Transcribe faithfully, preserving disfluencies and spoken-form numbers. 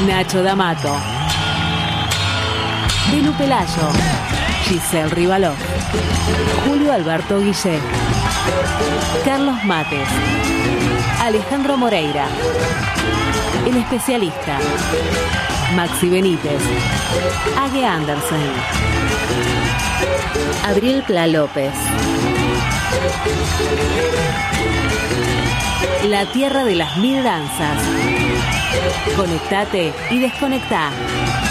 Nacho D'Amato, Belu Pelayo, Giselle Rivaló, Julio Alberto Guillé, Carlos Mates, Alejandro Moreira, El Especialista, Maxi Benítez, Age Anderson, Abriel Pla López. La tierra de las mil danzas. Conectate y desconectá.